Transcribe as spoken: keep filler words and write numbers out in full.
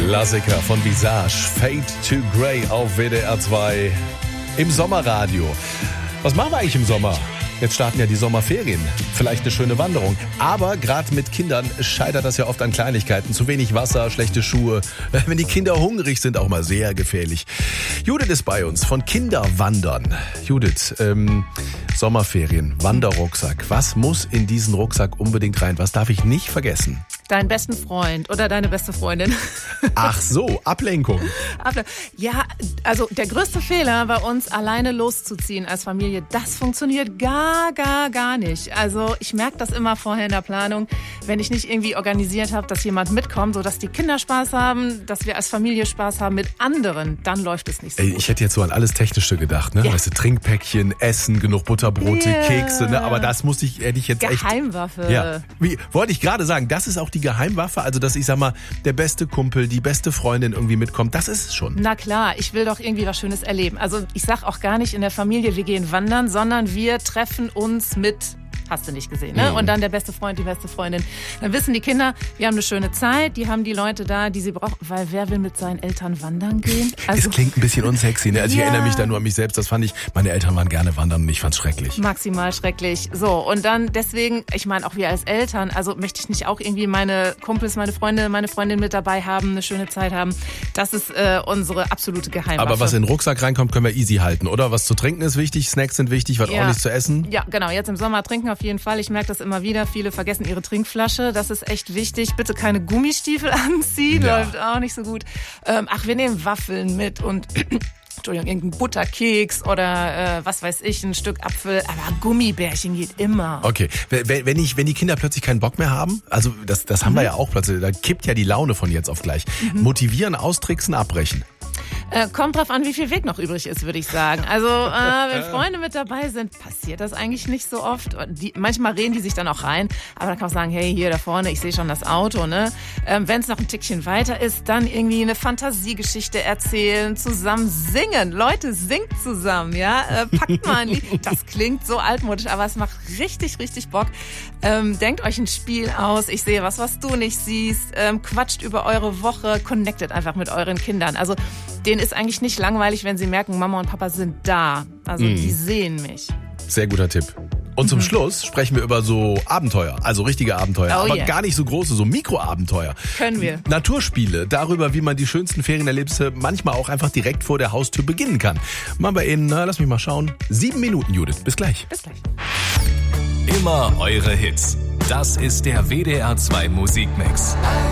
Klassiker von Visage, Fade to Grey auf W D R zwei im Sommerradio. Was machen wir eigentlich im Sommer? Jetzt starten ja die Sommerferien. Vielleicht eine schöne Wanderung. Aber gerade mit Kindern scheitert das ja oft an Kleinigkeiten. Zu wenig Wasser, schlechte Schuhe. Wenn die Kinder hungrig sind, auch mal sehr gefährlich. Judith ist bei uns von Kinderwandern. Judith, ähm, Sommerferien, Wanderrucksack. Was muss in diesen Rucksack unbedingt rein? Was darf ich nicht vergessen? Deinen besten Freund oder deine beste Freundin. Ach so, Ablenkung. Ja, also der größte Fehler bei uns, alleine loszuziehen als Familie, das funktioniert gar, gar, gar nicht. Also ich merke das immer vorher in der Planung, wenn ich nicht irgendwie organisiert habe, dass jemand mitkommt, sodass die Kinder Spaß haben, dass wir als Familie Spaß haben mit anderen, dann läuft es nicht so Ey, gut. Ich hätte jetzt so an alles Technische gedacht, ne? Ja. Weißt du, Trinkpäckchen, Essen, genug Butterbrote, Yeah. Kekse, ne? Aber das musste ich, hätte ich jetzt echt... Geheimwaffe. Ja, wie wollte ich gerade sagen, das ist auch die Geheimwaffe, also dass ich sag mal, der beste Kumpel, die beste Freundin irgendwie mitkommt, das ist es schon. Na klar, ich will doch irgendwie was Schönes erleben. Also ich sag auch gar nicht in der Familie, wir gehen wandern, sondern wir treffen uns mit... Hast du nicht gesehen, ne? Mhm. Und dann der beste Freund, die beste Freundin. Dann wissen die Kinder, wir haben eine schöne Zeit, die haben die Leute da, die sie brauchen. Weil wer will mit seinen Eltern wandern gehen? Es klingt ein bisschen unsexy, ne? Also Ja. ich erinnere mich da nur an mich selbst, das fand ich, meine Eltern waren gerne wandern und ich fand's schrecklich. Maximal schrecklich. So, und dann deswegen, ich meine auch wir als Eltern, also möchte ich nicht auch irgendwie meine Kumpels, meine Freunde, meine Freundin mit dabei haben, eine schöne Zeit haben. Das ist äh, unsere absolute Geheimwaffe. Aber was in den Rucksack reinkommt, können wir easy halten, oder? Was zu trinken ist wichtig, Snacks sind wichtig, was Ja. ordentlich zu essen. Ja, genau. Jetzt im Sommer trinken auf jeden Fall. Ich merke das immer wieder. Viele vergessen ihre Trinkflasche. Das ist echt wichtig. Bitte keine Gummistiefel anziehen. Ja. Läuft auch nicht so gut. Ähm, ach, wir nehmen Waffeln mit und... Entschuldigung, irgendein Butterkeks oder äh, was weiß ich, ein Stück Apfel. Aber Gummibärchen geht immer. Okay, wenn wenn ich, wenn die Kinder plötzlich keinen Bock mehr haben, also das, das haben wir ja auch plötzlich, da kippt ja die Laune von jetzt auf gleich. Motivieren, austricksen, abbrechen. Äh, kommt drauf an, wie viel Weg noch übrig ist, würde ich sagen. Also, äh, wenn Freunde mit dabei sind, passiert das eigentlich nicht so oft. Die, manchmal reden die sich dann auch rein, aber dann kann man sagen, hey, hier da vorne, ich sehe schon das Auto, ne? Ähm, wenn es noch ein Tickchen weiter ist, dann irgendwie eine Fantasiegeschichte erzählen, zusammen singen. Leute, singt zusammen, ja? Äh, packt mal ein Lied. Das klingt so altmodisch, aber es macht richtig, richtig Bock. Ähm, denkt euch ein Spiel aus. Ich sehe was, was du nicht siehst. Ähm, quatscht über eure Woche. Connectet einfach mit euren Kindern. Also, denen ist eigentlich nicht langweilig, wenn sie merken, Mama und Papa sind da. Also Mhm. die sehen mich. Sehr guter Tipp. Und zum Schluss sprechen wir über so Abenteuer, also richtige Abenteuer, Oh aber yeah. gar nicht so große, so Mikroabenteuer. Können wir. Naturspiele, darüber, wie man die schönsten Ferienerlebnisse manchmal auch einfach direkt vor der Haustür beginnen kann. Machen wir in, na, lass mich mal schauen, sieben Minuten, Judith. Bis gleich. Bis gleich. Immer eure Hits. Das ist der W D R zwei Musikmix.